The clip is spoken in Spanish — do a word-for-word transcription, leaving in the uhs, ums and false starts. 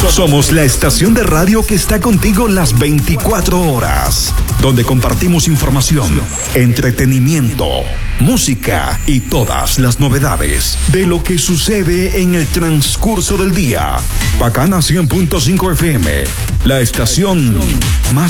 Somos la estación de radio que está contigo las veinticuatro horas, donde compartimos información, entretenimiento, música y todas las novedades de lo que sucede en el transcurso del día. Bacana cien punto cinco F M, la estación más